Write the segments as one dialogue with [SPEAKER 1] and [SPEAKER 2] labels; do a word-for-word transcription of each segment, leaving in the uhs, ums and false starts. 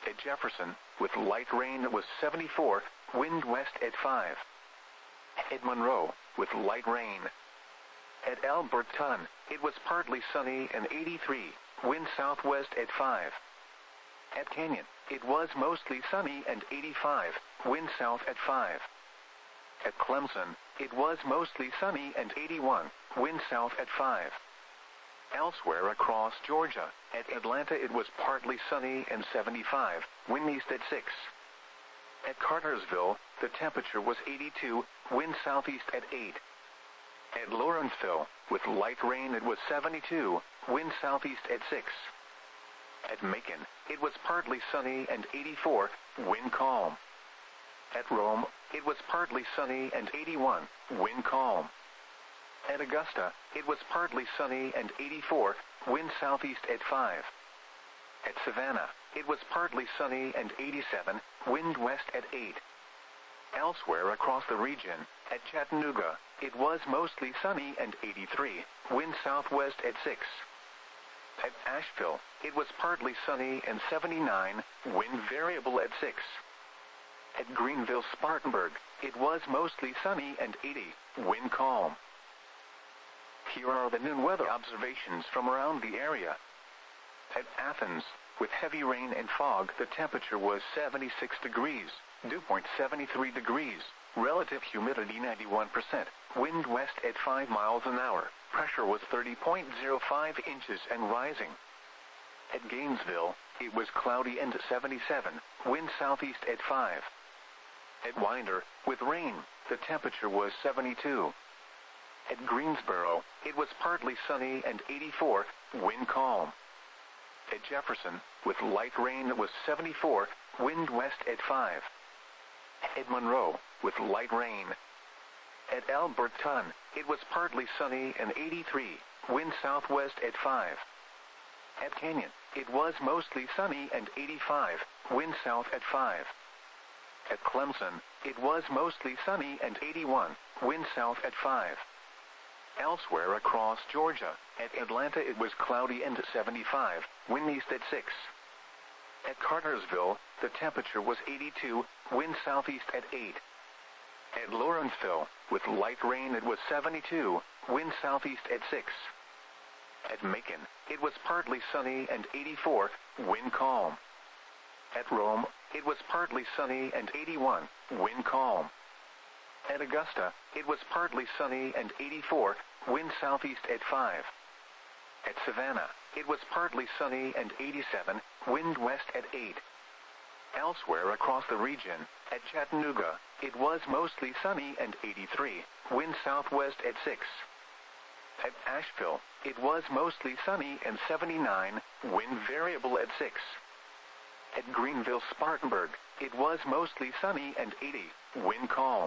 [SPEAKER 1] At Jefferson, with light rain it was seventy-four, wind west at five. At Monroe, with light rain. At Alberton, it was partly sunny and eighty-three, wind southwest at five. At Canyon, it was mostly sunny and eighty-five, wind south at five. At Clemson, it was mostly sunny and eighty-one, wind south at five. Elsewhere across Georgia, at Atlanta it was partly sunny and seventy-five, wind east at six. At Cartersville, the temperature was eighty-two, wind southeast at eight. At Lawrenceville, with light rain it was seventy-two, wind southeast at six. At Macon, it was partly sunny and eighty-four, wind calm. At Rome, it was partly sunny and eighty-one, wind calm. At Augusta, it was partly sunny and eighty-four, wind southeast at five. At Savannah, it was partly sunny and eighty-seven, wind west at eight. Elsewhere across the region, at Chattanooga, it was mostly sunny and eighty-three, wind southwest at six. At Asheville, it was partly sunny and seventy-nine, wind variable at six. At Greenville-Spartanburg, it was mostly sunny and eighty, wind calm. Here are the noon weather observations from around the area. At Athens, with heavy rain and fog, the temperature was seventy-six degrees, dew point seventy-three degrees, relative humidity ninety-one percent, wind west at five miles an hour, pressure was thirty point zero five inches and rising. At Gainesville, it was cloudy and seventy-seven, wind southeast at five. At Winder, with rain, the temperature was seventy-two. At Greensboro, it was partly sunny and eighty-four, wind calm. At Jefferson, with light rain it was seventy-four, wind west at five. At Monroe, with light rain. At Alberton, it was partly sunny and eighty-three, wind southwest at five. At Canyon, it was mostly sunny and eighty-five, wind south at five. At Clemson, it was mostly sunny and eighty-one, wind south at five. Elsewhere across Georgia, at Atlanta it was cloudy and seventy-five, wind east at six. At Cartersville, the temperature was eighty-two, wind southeast at eight. At Lawrenceville, with light rain it was seventy-two, wind southeast at six. At Macon, it was partly sunny and eighty-four, wind calm. At Rome, it was partly sunny and eighty-one, wind calm. At Augusta, it was partly sunny and eighty-four, wind southeast at five. At Savannah, it was partly sunny and eighty-seven, wind west at eight. Elsewhere across the region, at Chattanooga, it was mostly sunny and eighty-three, wind southwest at six. At Asheville, it was mostly sunny and seventy-nine, wind variable at six. At Greenville-Spartanburg, it was mostly sunny and eighty, wind calm.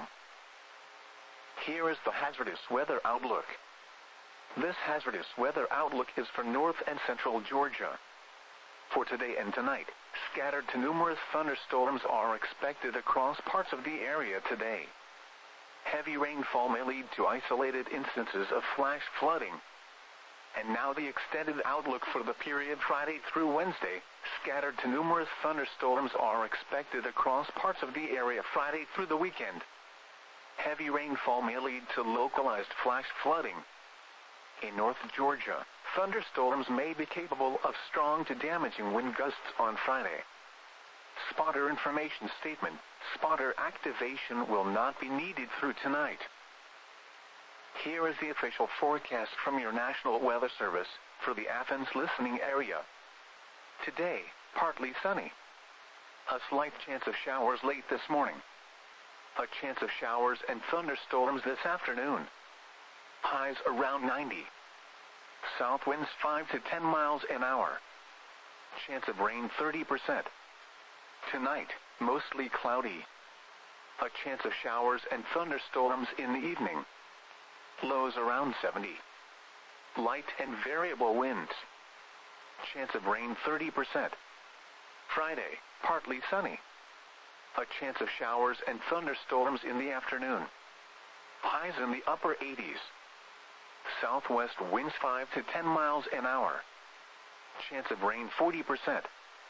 [SPEAKER 1] Here is the hazardous weather outlook. This hazardous weather outlook is for north and central Georgia. For today and tonight, scattered to numerous thunderstorms are expected across parts of the area today. Heavy rainfall may lead to isolated instances of flash flooding. And now the extended outlook for the period Friday through Wednesday, scattered to numerous thunderstorms are expected across parts of the area Friday through the weekend. Heavy rainfall may lead to localized flash flooding. In North Georgia, thunderstorms may be capable of strong to damaging wind gusts on Friday. Spotter information statement: spotter activation will not be needed through tonight. Here is the official forecast from your National Weather Service for the Athens listening area. Today, partly sunny. A slight chance of showers late this morning. A chance of showers and thunderstorms this afternoon. Highs around ninety. South winds five to ten miles an hour. Chance of rain thirty percent. Tonight, mostly cloudy. A chance of showers and thunderstorms in the evening. Lows around seventy. Light and variable winds. Chance of rain thirty percent. Friday, partly sunny. A chance of showers and thunderstorms in the afternoon. Highs in the upper eighties. Southwest winds five to ten miles an hour. Chance of rain forty percent.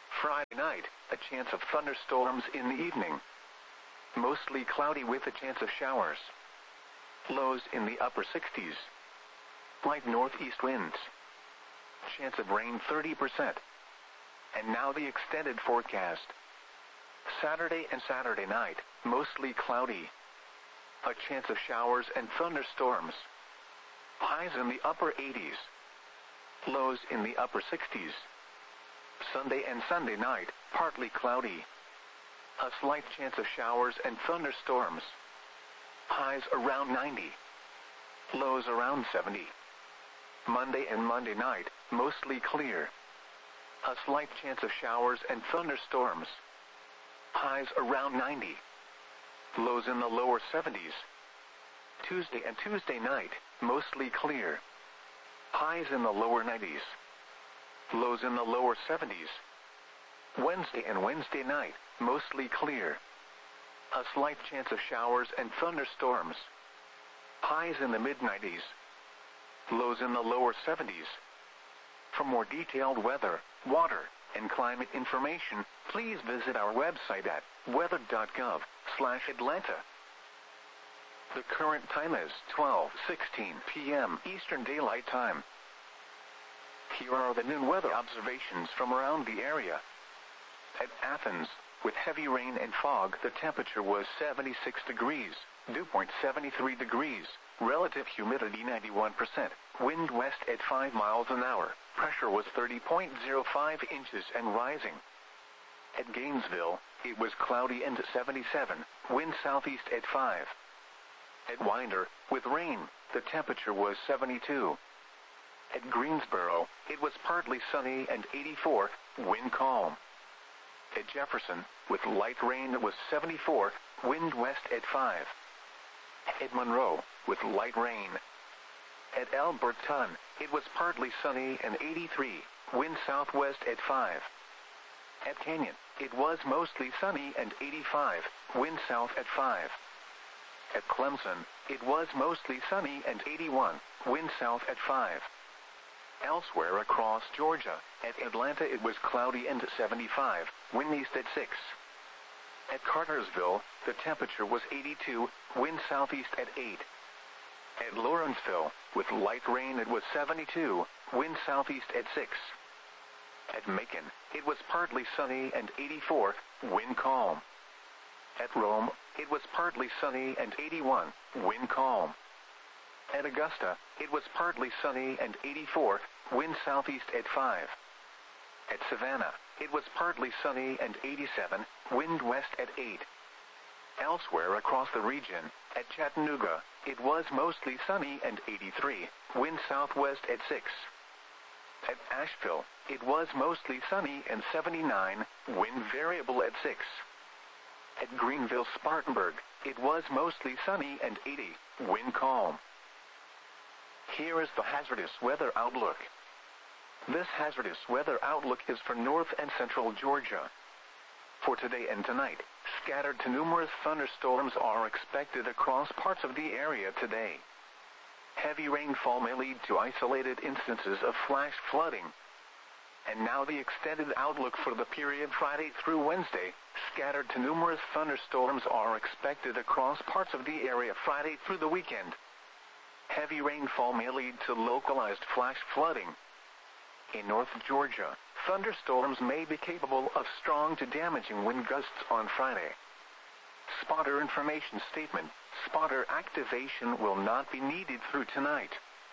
[SPEAKER 1] Friday night, a chance of thunderstorms in the evening. Mostly cloudy with a chance of showers. Lows in the upper sixties. Light northeast winds. Chance of rain thirty percent. And now the extended forecast. Saturday and Saturday night, mostly cloudy. A chance of showers and thunderstorms. Highs in the upper eighties. Lows in the upper sixties. Sunday and Sunday night, partly cloudy. A slight chance of showers and thunderstorms. Highs around ninety. Lows around seventy. Monday and Monday night, mostly clear. A slight chance of showers and thunderstorms. Highs around ninety. Lows in the lower seventies. Tuesday and Tuesday night, mostly clear. Highs in the lower nineties. Lows in the lower seventies. Wednesday and Wednesday night, mostly clear. A slight chance of showers and thunderstorms. Highs in the mid nineties. Lows in the lower seventies. For more detailed weather, water, and climate information, please visit our website at weather dot gov slash Atlanta. The current time is twelve sixteen p m Eastern Daylight Time. Here are the noon weather observations from around the area. At Athens, with heavy rain and fog, the temperature was seventy-six degrees, dew point seventy-three degrees, relative humidity ninety-one percent, wind west at five miles an hour, pressure was thirty point zero five inches and rising. At Gainesville, it was cloudy and seventy-seven, wind southeast at five. At Winder, with rain, the temperature was seventy-two. At Greensboro, it was partly sunny and eighty-four, wind calm. At Jefferson, with light rain, it was seventy-four, wind west at five. At Monroe, with light rain. At Alberton, it was partly sunny and eighty-three, wind southwest at five. At Canyon, it was mostly sunny and eighty-five, wind south at five. At Clemson, it was mostly sunny and eighty-one, wind south at five. Elsewhere across Georgia, at Atlanta it was cloudy and seventy-five, wind east at six. At Cartersville, the temperature was eighty-two, wind southeast at eight. At Lawrenceville, with light rain it was seventy-two, wind southeast at six. At Macon, it was partly sunny and eighty-four, wind calm. At Rome, it was partly sunny and eighty-one, wind calm. At Augusta, it was partly sunny and eighty-four, wind southeast at five. At Savannah, it was partly sunny and eighty-seven, wind west at eight. Elsewhere across the region, at Chattanooga, it was mostly sunny and eighty-three, wind southwest at six. At Asheville, it was mostly sunny and seventy-nine, wind variable at six. At Greenville-Spartanburg, it was mostly sunny and eighty, wind calm. Here is the hazardous weather outlook. This hazardous weather outlook is for north and central Georgia. For today and tonight, scattered to numerous thunderstorms are expected across parts of the area today. Heavy rainfall may lead to isolated instances of flash flooding. And now the extended outlook for the period Friday through Wednesday, scattered to numerous thunderstorms are expected across parts of the area Friday through the weekend. Heavy rainfall may lead to localized flash flooding. In North Georgia, thunderstorms may be capable of strong to damaging wind gusts on Friday. Spotter information statement: spotter activation will not be needed through tonight.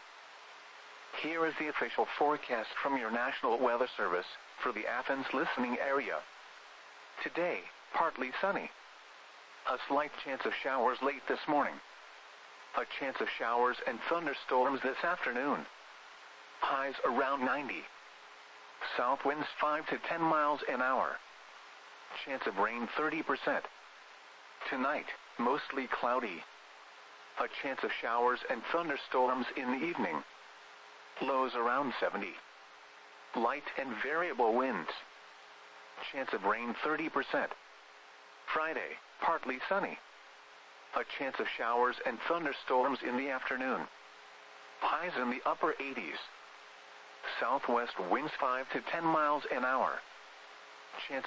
[SPEAKER 1] Here is the official forecast from your National Weather Service for the Athens listening area. Today, partly sunny. A slight chance of showers late this morning. A chance of showers and thunderstorms this afternoon. Highs around ninety. South winds five to ten miles an hour. Chance of rain thirty percent. Tonight, mostly cloudy. A chance of showers and thunderstorms in the evening. Lows around seventy. Light and variable winds. Chance of rain thirty percent. Friday, partly sunny. A chance of showers and thunderstorms in the afternoon. Highs in the upper eighties. Southwest winds five to ten miles an hour. Chance